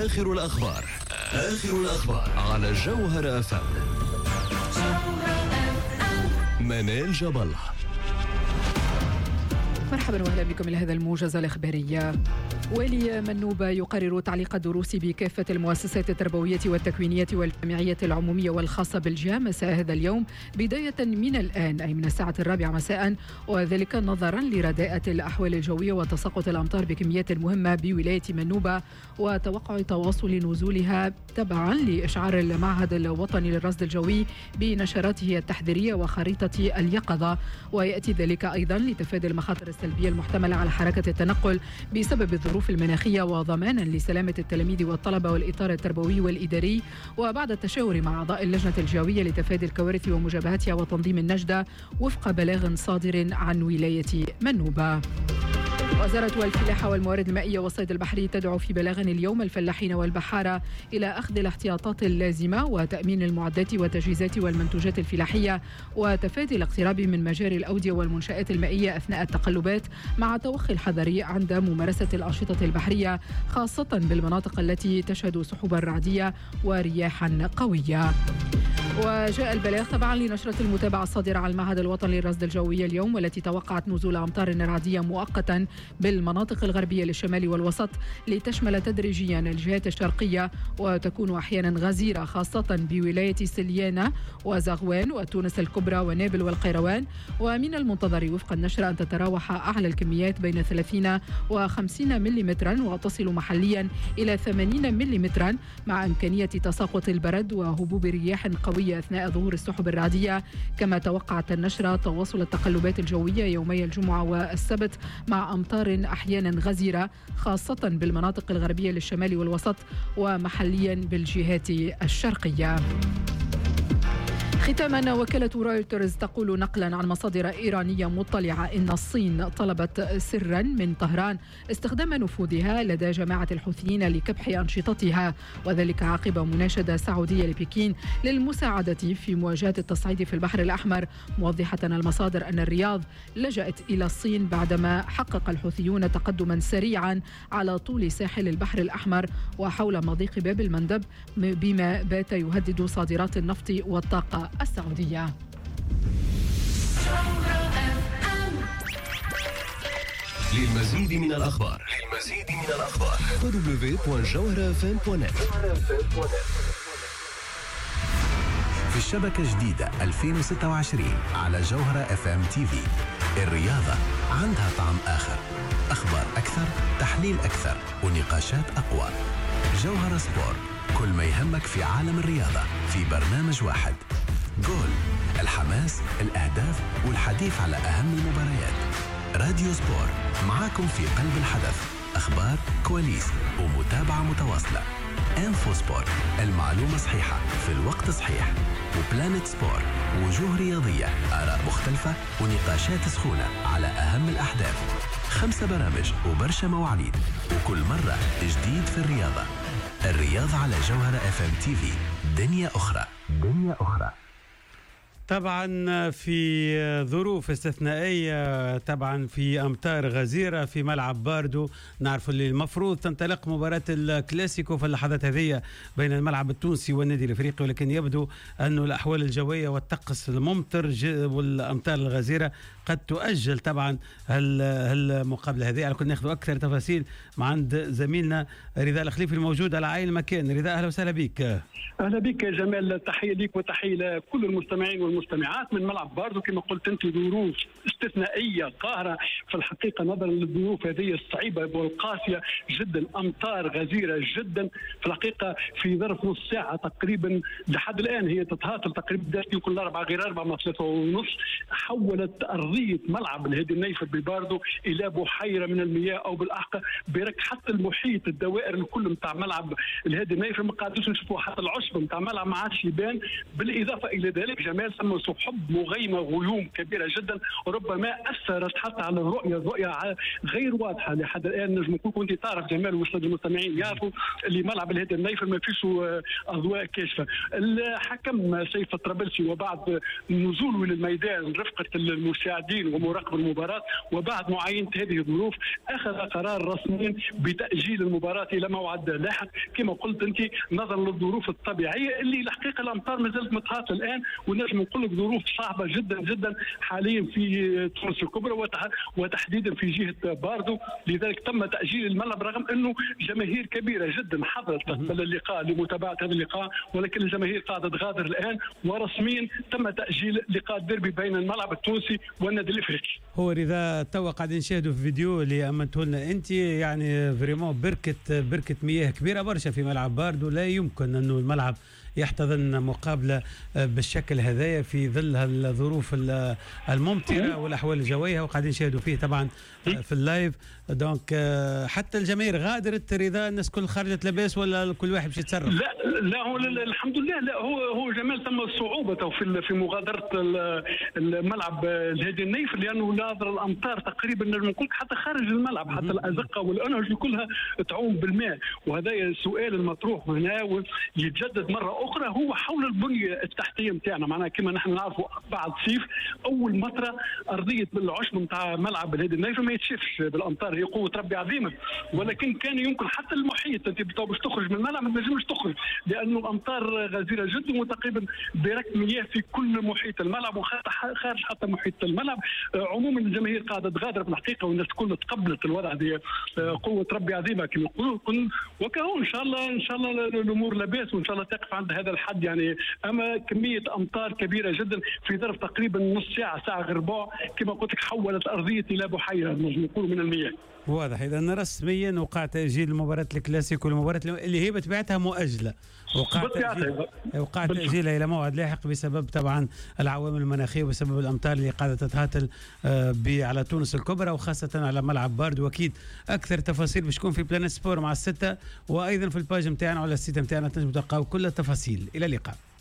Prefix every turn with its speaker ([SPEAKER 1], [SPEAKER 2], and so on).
[SPEAKER 1] آخر الأخبار على جوهر FM. منال جبل.
[SPEAKER 2] مرحبا وأهلا بكم إلى هذا الموجز الإخباري. والي منوبة يقرر تعليق الدروس بكافة المؤسسات التربوية والتكوينية والجامعية العمومية والخاصة بالجهة مساء هذا اليوم بداية من الآن أي من 4:00 مساء، وذلك نظرا لرداءة الأحوال الجوية وتساقط الأمطار بكميات مهمة بولاية منوبة وتوقع تواصل نزولها تبعا لإشعار المعهد الوطني للرصد الجوي بنشراته التحذيرية وخريطة اليقظة. ويأتي ذلك أيضا لتفادي المخاطر السلبية المحتملة على حركة التنقل بسبب الظروف المناخية وضمانا لسلامة التلاميذ والطلبة والإطار التربوي والإداري، وبعد التشاور مع أعضاء اللجنة الجوية لتفادي الكوارث ومجابهتها وتنظيم النجدة وفق بلاغ صادر عن ولاية منوبة. وزارة الفلاحة والموارد المائية والصيد البحري تدعو في بلاغ اليوم الفلاحين والبحارة إلى أخذ الاحتياطات اللازمة وتأمين المعدات والتجهيزات والمنتوجات الفلاحية وتفادي الاقتراب من مجاري الأودية والمنشآت المائية أثناء التقلبات مع توخي الحذر عند ممارسة الأنشطة البحرية خاصة بالمناطق التي تشهد سحوبا رعدية ورياحا قوية. وجاء البلاغ تبعا لنشرة المتابعة الصادرة على المعهد الوطني للرصد الجوي اليوم، والتي توقعت نزول أمطار رعدية مؤقتا بالمناطق الغربية للشمال والوسط لتشمل تدريجيا الجهات الشرقية وتكون أحيانا غزيرة خاصة بولاية سليانة وزغوان وتونس الكبرى ونابل والقيروان. ومن المنتظر وفق النشرة أن تتراوح أعلى الكميات بين 30 و50 ملم وتصل محليا إلى 80 ملم مع إمكانية تساقط البرد وهبوب رياح قوية أثناء ظهور السحب الرعدية. كما توقعت النشرة تواصل التقلبات الجوية يومي الجمعة والسبت مع أمطار أحيانا غزيرة خاصة بالمناطق الغربية للشمال والوسط ومحليا بالجهات الشرقية. ختاما، وكالة رويترز تقول نقلا عن مصادر إيرانية مطلعة إن الصين طلبت سرا من طهران استخدام نفوذها لدى جماعة الحوثيين لكبح أنشطتها، وذلك عقب مناشدة سعودية لبكين للمساعدة في مواجهة التصعيد في البحر الأحمر، موضحة المصادر أن الرياض لجأت إلى الصين بعدما حقق الحوثيون تقدما سريعا على طول ساحل البحر الأحمر وحول مضيق باب المندب بما بات يهدد صادرات النفط والطاقة السعودية.
[SPEAKER 1] للمزيد من الأخبار www.jawharafm.net.
[SPEAKER 3] في الشبكة جديدة 2026 على جوهرة FM TV. الرياضة عندها طعم آخر، أخبار أكثر، تحليل أكثر، ونقاشات أقوى. جوهرة سبور، كل ما يهمك في عالم الرياضة في برنامج واحد. جول، الحماس، الأهداف والحديث على أهم المباريات. راديو سبور، معاكم في قلب الحدث، أخبار، كواليس ومتابعة متواصلة. انفو سبور، المعلومة صحيحة في الوقت صحيح. وبلانت سبور، وجوه رياضية، آراء مختلفة ونقاشات سخونة على أهم الأحداث. 5 برامج وبرشا مواعيد، وكل مرة جديد في الرياضة. الرياضة على جوهرة FM TV. دنيا أخرى.
[SPEAKER 4] طبعا في ظروف استثنائية، طبعا في أمطار غزيرة في ملعب باردو. نعرف اللي المفروض تنطلق مباراة الكلاسيكو في اللحظات هذه بين الملعب التونسي والنادي الأفريقي، ولكن يبدو أن الأحوال الجوية والطقس الممطر والأمطار الغزيرة قد تؤجل طبعا المقابلة هذه. على كل ناخذ أكثر تفاصيل مع عند زميلنا رضا الخليفي الموجود على عين المكان. رضا، أهلا وسهلا بك.
[SPEAKER 5] أهلا بك يا جمال، تحية لك وتحية لكل المستمعين والمستمعات من ملعب باردو. كما قلت أنت، ظروف استثنائية قاهرة في الحقيقة نظرا للظروف هذه الصعيبة والقاسية جدا. أمطار غزيرة جدا في الحقيقة في ظرف نص ساعة تقريبا، لحد الآن هي تتهاطل تقريبا يمكن 4 غير 4 من 3.5. حولت أرضية ملعب الهادي النيفر بباردو إلى بحيرة من المياه، أو بالأحق برك حتى المحيط الدوائر الكل متاع ملعب الهادي النيفر ما قاعدوش نشوفوا، حتى العشب متاع ملعب ما عادش يبان. بالإضافة إلى ذلك جمال ثم سحب مغيمة غيوم كبيرة جدا، وربما أثرت حتى على الرؤية غير واضحة لحد الآن. نجم نقول كنت تعرف جمال وصل المستمعين يعرفوا اللي ملعب الهادي النيفر ما فيش أضواء كاشفة. الحكم سيف الطرابلسي وبعد نزوله للميدان رفقة المساعد المساعدين ومراقب المباراه، وبعد معاينه هذه الظروف اخذ قرار رسمي بتاجيل المباراه الى موعد لاحق كما قلت انت، نظرا للظروف الطبيعيه اللي الحقيقه الامطار ما زالت متواصله الان، ونجم نقول لك ظروف صعبه جدا جدا حاليا في تونس الكبرى وتحديدا في جهه باردو. لذلك تم تاجيل الملعب رغم انه جماهير كبيره جدا حضرت تقبل اللقاء لمتابعه هذا اللقاء، ولكن الجماهير قاعده تغادر الان، ورسميا تم تاجيل لقاء الديربي بين الملعب التونسي والنادي الافريقي.
[SPEAKER 4] هو رضا توا قاعدين نشاهدوا في فيديو اللي امنته لنا انت، يعني فريمون بركه مياه كبيره برشا في ملعب باردو، لا يمكن انه الملعب يحتضن مقابله بالشكل هذايا في ظل الظروف الممطره والاحوال الجويه، وقاعدين نشاهدوا فيه طبعا في اللايف. دونك حتى الجماهير غادرت رضا، الناس كل خرجت لاباس ولا كل واحد باش يتصرف؟
[SPEAKER 5] لا هو الحمد لله، لا هو جمال تم صعوبه في مغادره الملعب الهادي النيف، لانه ناظر الامطار تقريبا نجم نقول حتى خارج الملعب، حتى الازقه والانهج كلها تعوم بالماء. وهذا السؤال المطروح هنا يتجدد مره اخرى هو حول البنيه التحتيه نتاعنا، معناها كما نحن نعرفوا بعد صيف اول مطره ارضيه بالعشب نتاع ملعب الهادي النيف ما يتشافش بالامطار، هي قوه ربي عظيمه، ولكن كان يمكن حتى المحيط انت باش تخرج من الملعب ما تنجمش تخرج، لانه الامطار غزيره جدا وتقريبا برك مياه في كل محيط الملعب وخارج حتى محيط الملعب. عموما الجماهير قاعده تغادر بالحقيقه، والناس كلها تقبلت الوضع دي، قوه ربي عظيمه كما نقولوا، وكهو ان شاء الله الامور لاباس، وان شاء الله تقف عند هذا الحد يعني. اما كميه امطار كبيره جدا في ظرف تقريبا نص ساعه غير ربع كما قلت لك حولت ارضيه الى بحيره نقول من المياه.
[SPEAKER 4] واضح اذا رسميا وقع تاجيل مباراه الكلاسيكو، المباراه اللي هي بطبيعتها مؤجله، وقع تاجيلها الى موعد لاحق بسبب طبعا العوامل المناخيه وبسبب الامطار اللي قاعده تتهاطل على تونس الكبرى وخاصه على ملعب باردو. واكيد اكثر تفاصيل باش تكون في بلانيت سبور مع الستة، وايضا في الباج نتاعنا على السيت نتاعنا تنجموا تلقاو كل التفاصيل. الى اللقاء.